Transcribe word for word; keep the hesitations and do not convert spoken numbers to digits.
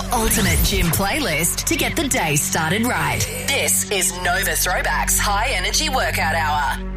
ultimate gym playlist to get the day started right. This is Nova Throwback's High Energy Workout Hour.